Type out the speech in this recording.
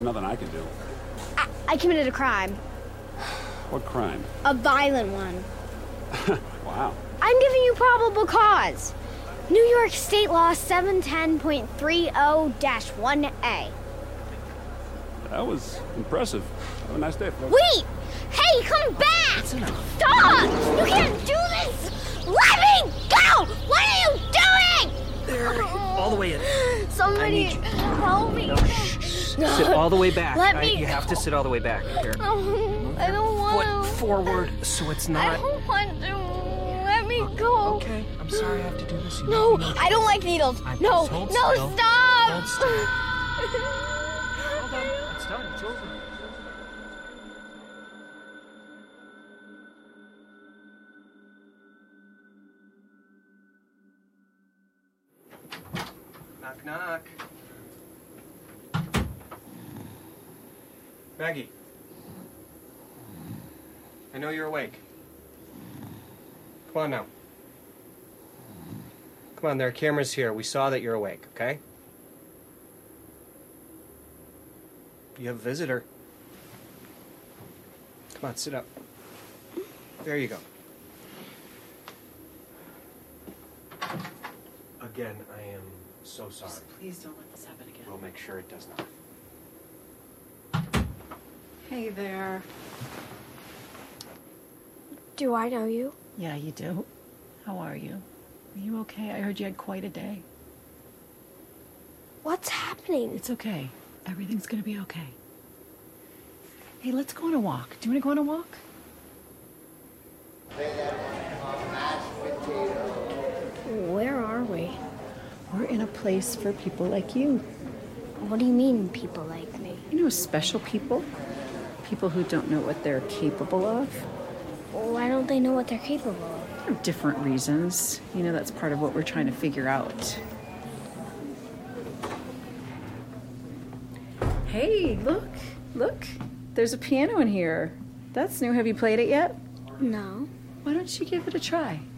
Nothing I can do. I committed a crime. What crime? A violent one. Wow. I'm giving you probable cause. New York State Law 710.30-1A. That was impressive. Have a nice day, folks. Wait! Hey, come back! That's enough. Stop! You can't do this! Let me go! What are you doing? There, all the way in. Somebody help me. No, shh. Sit all the way back. Let me You have to sit all the way back. Here. I don't want Foot to. forward, so it's I not. don't want to. Let me go. Okay, I'm sorry I have to do this. You No, know, I don't like needles. I- No, just hold no, still. stop! Hold still. Hold on. It's done. It's over. Knock, knock. Maggie. I know you're awake. Come on now. Come on, there are cameras here. We saw that you're awake, okay? You have a visitor. Come on, sit up. There you go. Again, I am so sorry. Please don't let this happen again. We'll make sure it does not. Hey there. Do I know you? Yeah, you do. How are you? Are you okay? I heard you had quite a day. What's happening? It's okay. Everything's gonna be okay. Hey, let's go on a walk. Do you want to go on a walk? Where are we? We're in a place for people like you. What do you mean, people like me? You know, special people. People who don't know what they're capable of. Why don't they know what they're capable of? For different reasons. You know, that's part of what we're trying to figure out. Hey, look. Look. There's a piano in here. That's new. Have you played it yet? No. Why don't you give it a try?